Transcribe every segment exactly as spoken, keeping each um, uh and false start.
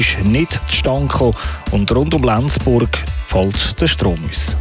ist nicht zustande gekommen und rund um Lenzburg fällt der Strom aus.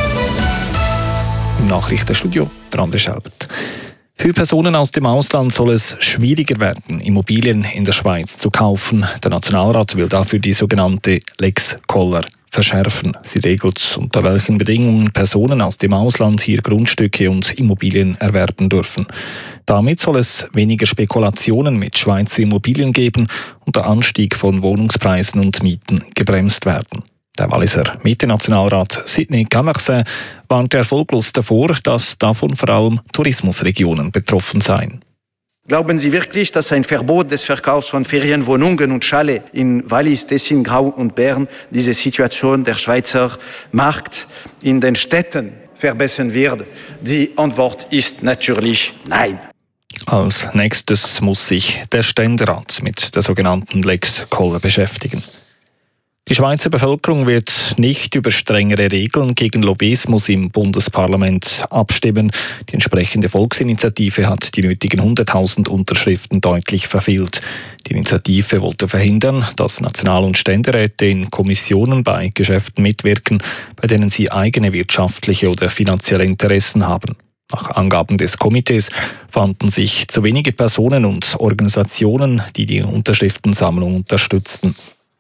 Im Nachrichtenstudio der André Schelbert. Für Personen aus dem Ausland soll es schwieriger werden, Immobilien in der Schweiz zu kaufen. Der Nationalrat will dafür die sogenannte Lex Koller verschärfen. Sie regelt, unter welchen Bedingungen Personen aus dem Ausland hier Grundstücke und Immobilien erwerben dürfen. Damit soll es weniger Spekulationen mit Schweizer Immobilien geben und der Anstieg von Wohnungspreisen und Mieten gebremst werden. Der Walliser Mitte-Nationalrat Sidney Camersin warnt erfolglos davor, dass davon vor allem Tourismusregionen betroffen seien. Glauben Sie wirklich, dass ein Verbot des Verkaufs von Ferienwohnungen und Chalets in Wallis, Tessin, Grau und Bern diese Situation der Schweizer Markt in den Städten verbessern wird? Die Antwort ist natürlich nein. Als nächstes muss sich der Ständerat mit der sogenannten Lex Koller beschäftigen. Die Schweizer Bevölkerung wird nicht über strengere Regeln gegen Lobbyismus im Bundesparlament abstimmen. Die entsprechende Volksinitiative hat die nötigen hunderttausend Unterschriften deutlich verfehlt. Die Initiative wollte verhindern, dass National- und Ständeräte in Kommissionen bei Geschäften mitwirken, bei denen sie eigene wirtschaftliche oder finanzielle Interessen haben. Nach Angaben des Komitees fanden sich zu wenige Personen und Organisationen, die die Unterschriftensammlung unterstützten.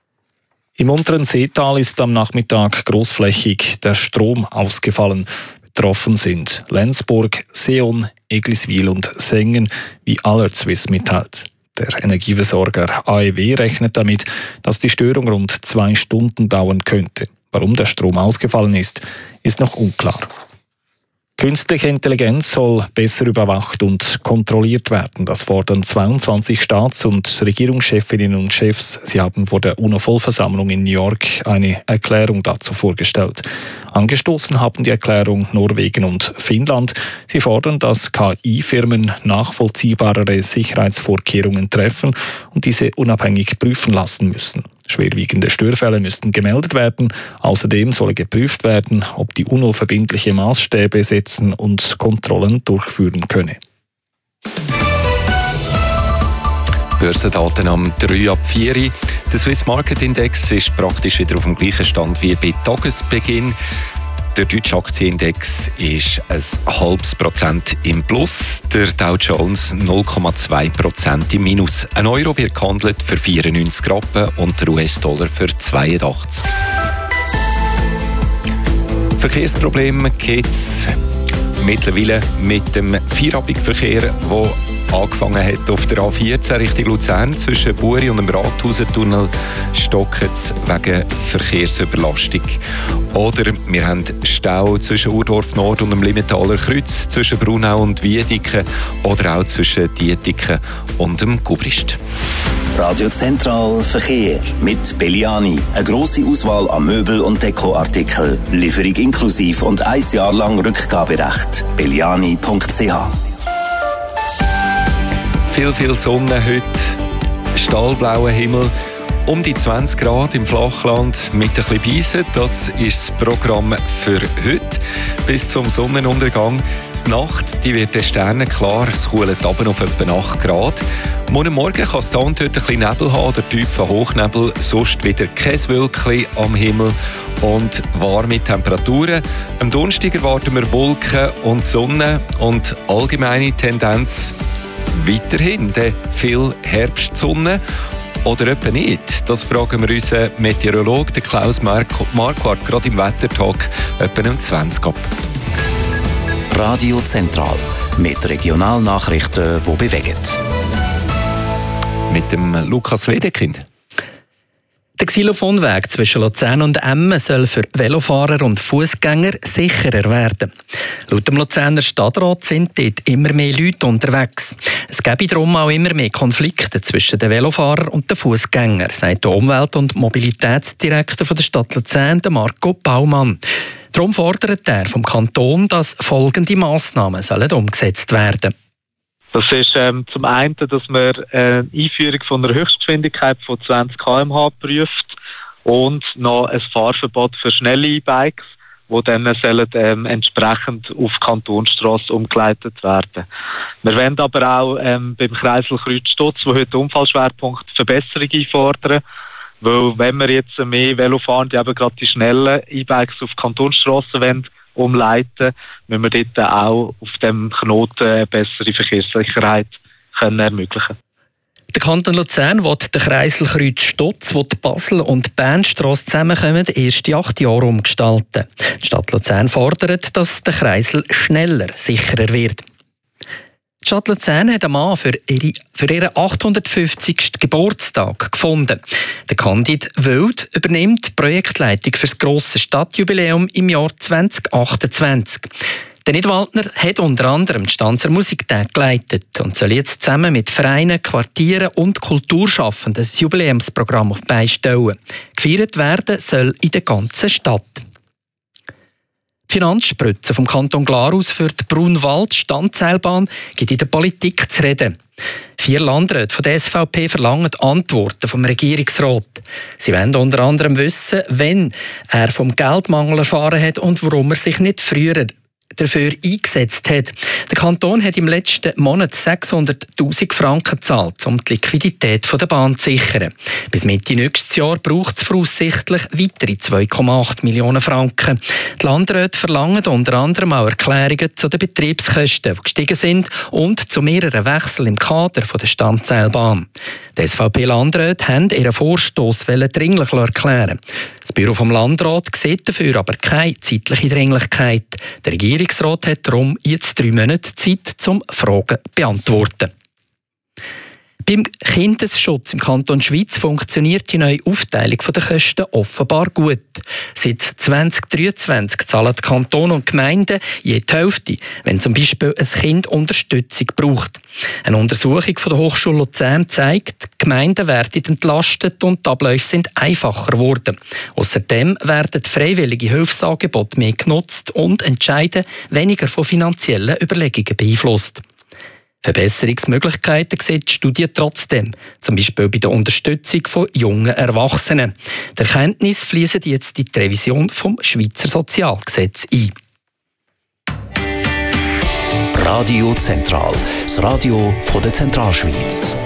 Im unteren Seetal ist am Nachmittag großflächig der Strom ausgefallen. Betroffen sind Lenzburg, Seeon, Egliswil und Sengen, wie Alertswiss mitteilt. Der Energieversorger A E W rechnet damit, dass die Störung rund zwei Stunden dauern könnte. Warum der Strom ausgefallen ist, ist noch unklar. Künstliche Intelligenz soll besser überwacht und kontrolliert werden. Das fordern zweiundzwanzig Staats- und Regierungschefinnen und Chefs. Sie haben vor der UNO-Vollversammlung in New York eine Erklärung dazu vorgestellt. Angestoßen haben die Erklärung Norwegen und Finnland. Sie fordern, dass K I-Firmen nachvollziehbarere Sicherheitsvorkehrungen treffen und diese unabhängig prüfen lassen müssen. Schwerwiegende Störfälle müssten gemeldet werden. Außerdem solle geprüft werden, ob die UNO verbindliche Maßstäbe setzen und Kontrollen durchführen könne. Börsendaten am drei ab vier. Der Swiss Market Index ist praktisch wieder auf dem gleichen Stand wie bei Tagesbeginn. Der deutsche Aktienindex ist ein halbes Prozent im Plus, der Dow Jones null Komma zwei Prozent im Minus. Ein Euro wird gehandelt für vierundneunzig Rappen und der U S-Dollar für zweiundachtzig. Verkehrsprobleme gibt es mittlerweile mit dem Vierabendverkehr, der angefangen hat auf der A vierzehn Richtung Luzern. Zwischen Buri und dem Rathausentunnel stockt es wegen Verkehrsüberlastung. Oder wir haben Stau zwischen Urdorf Nord und dem Limmentaler Kreuz, zwischen Brunau und Wiedeken oder auch zwischen Dietiken und dem Gubrist. Radio Zentral Verkehr mit Belliani. Eine grosse Auswahl an Möbel- und Dekoartikeln. Lieferung inklusiv und ein Jahr lang Rückgaberecht. belliani punkt c h. Viel, viel Sonne heute, stahlblauer Himmel, um die zwanzig Grad im Flachland mit ein bisschen Beisen. Das ist das Programm für heute. Bis zum Sonnenuntergang. Die Nacht die wird den Sternen klar, es kühlt runter auf etwa acht Grad. Morgen Morgen kann es da und dort ein bisschen Nebel haben, oder tiefen Hochnebel, sonst wieder kein Wölkchen am Himmel und warme Temperaturen. Am Donnerstag erwarten wir Wolken und Sonne und allgemeine Tendenz weiterhin viel Herbstsonne oder etwa nicht? Das fragen wir unseren Meteorologen Klaus Marquardt gerade im Wettertag etwa um zwanzig ab. Radio Zentral mit Regionalnachrichten, die bewegen. Mit dem Lukas Wedekind. Der Xylophonweg zwischen Luzern und Emmen soll für Velofahrer und Fußgänger sicherer werden. Laut dem Luzerner Stadtrat sind dort immer mehr Leute unterwegs. Es gäbe darum auch immer mehr Konflikte zwischen den Velofahrern und den Fußgängern, sagt der Umwelt- und Mobilitätsdirektor der Stadt Luzern, Marco Baumann. Darum fordert er vom Kanton, dass folgende Massnahmen sollen umgesetzt werden. Das ist ähm, zum einen, dass man eine Einführung von einer Höchstgeschwindigkeit von zwanzig Kilometer pro Stunde prüft und noch ein Fahrverbot für schnelle E-Bikes, die dann sollen, ähm, entsprechend auf Kantonsstrasse umgeleitet werden. Wir wollen aber auch ähm, beim Kreisel Kreuz-Stutz, wo heute Unfallschwerpunkt Verbesserung einfordern, Weil wenn wir jetzt mehr Velofahrende, eben gerade die schnellen E-Bikes auf Kantonsstrassen wollen, umleiten, müssen wir dort auch auf dem Knoten eine bessere Verkehrssicherheit können ermöglichen. Der Kanton Luzern will den Kreiselkreuz Stotz, wo die Basel- und die Bernstrasse zusammenkommen, erst in acht Jahren umgestalten. Die Stadt Luzern fordert, dass der Kreisel schneller, sicherer wird. Die Stadt Luzern hat einen Mann für, ihre, für ihren achthundertfünfzigsten Geburtstag gefunden. Der Candid Wild übernimmt die Projektleitung für das grosse Stadtjubiläum im Jahr zwanzig achtundzwanzig. Der Nidwaldner hat unter anderem die Stanzer Musiktage geleitet und soll jetzt zusammen mit Vereinen, Quartieren und Kulturschaffenden das Jubiläumsprogramm auf die Beine stellen. Gefeiert werden soll in der ganzen Stadt. Die Finanzspritze vom Kanton Glarus für die Brunwald-Standseilbahn gibt in der Politik zu reden. Vier Landräte von der S V P verlangen Antworten vom Regierungsrat. Sie wollen unter anderem wissen, wenn er vom Geldmangel erfahren hat und warum er sich nicht früher dafür eingesetzt hat. Der Kanton hat im letzten Monat sechshunderttausend Franken gezahlt, um die Liquidität der Bahn zu sichern. Bis Mitte nächstes Jahr braucht es voraussichtlich weitere zwei Komma acht Millionen Franken. Die Landräte verlangen unter anderem auch Erklärungen zu den Betriebskosten, die gestiegen sind, und zu mehreren Wechseln im Kader der Standseilbahn. Die S V P-Landräte haben ihren Vorstoss dringlich erklären. Das Büro vom Landrat sieht dafür aber keine zeitliche Dringlichkeit. Der Regierungsrat hat darum jetzt drei Monate Zeit, um Fragen zu beantworten. Beim Kindesschutz im Kanton Schwyz funktioniert die neue Aufteilung der Kosten offenbar gut. Seit zwanzig dreiundzwanzig zahlen die Kantone und Gemeinden je die Hälfte, wenn zum Beispiel ein Kind Unterstützung braucht. Eine Untersuchung von der Hochschule Luzern zeigt, die Gemeinden werden entlastet und die Abläufe sind einfacher geworden. Außerdem werden freiwillige Hilfsangebote mehr genutzt und Entscheide weniger von finanziellen Überlegungen beeinflusst. Verbesserungsmöglichkeiten sieht die Studie trotzdem, zum Beispiel bei der Unterstützung von jungen Erwachsenen. Die Erkenntnisse fließen jetzt in die Revision vom Schweizer Sozialgesetz ein. Radio Zentral, das Radio von der Zentralschweiz.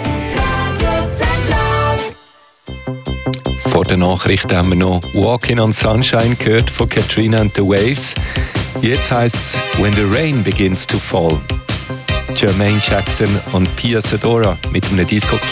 Vor der Nachricht haben wir noch «Walking on Sunshine» gehört von Katrina and the Waves. Jetzt heisst es «When the Rain Begins to Fall». Jermaine Jackson und Pia Sedora mit einem Disco